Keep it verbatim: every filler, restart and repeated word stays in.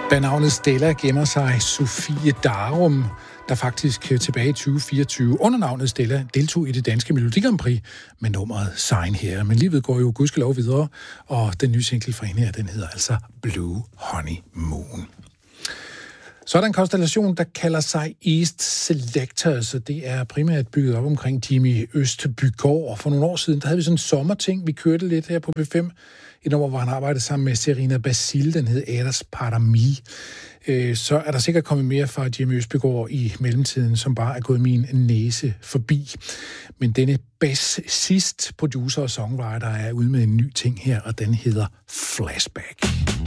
Bag navnet Stella gemmer sig Sofie Darum, der faktisk tilbage i tyve fireogtyve under navnet Stella deltog i det danske Melodi Grand Prix med nummeret Sign Here. Men livet går jo gudskelov videre, og den nye single fra hende her, den hedder altså Blue Honey Moon. Så er der en konstellation, der kalder sig East Selectors, og det er primært bygget op omkring Jimmy Østbygaard. For nogle år siden, der havde vi sådan en sommerting, vi kørte lidt her på B fem, et nummer, hvor han arbejdede sammen med Serena Basil, den hed Eras Parami. Så er der sikkert kommet mere fra Jimmy Østbygaard i mellemtiden, som bare er gået min næse forbi. Men denne bassist, producer og songwriter er ude med en ny ting her, og den hedder Flashback.